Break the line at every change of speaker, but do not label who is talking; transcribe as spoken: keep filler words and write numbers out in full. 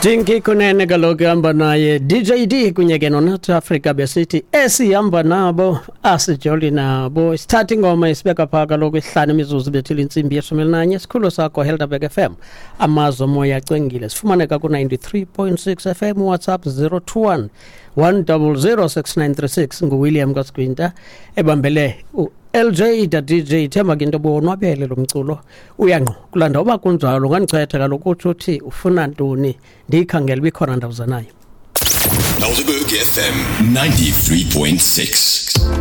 Jinki kunene kaloku hamba naye D J D kunyeke noNorth Africa besithi esihamba nabo asijoli nabo starting ngoma isibeka phaka kaloku ihlanu imizuzu bethile insimbi yeshumi elinanye sikhulu sakho Helderberg F M amazo moya acengile sifumaneka ku ninety-three point six F M WhatsApp zero two one one zero zero six nine three six nguWilliam Kaskwinta ebambele L J da D J thema ke into bonwabele lo mculo uyanqo kulanda oba kunjalo nganichetha kaloku uthi uthi ufuna ntoni ndikhangela bikhona ndawuzanayo
Helderberg F M ninety-three point six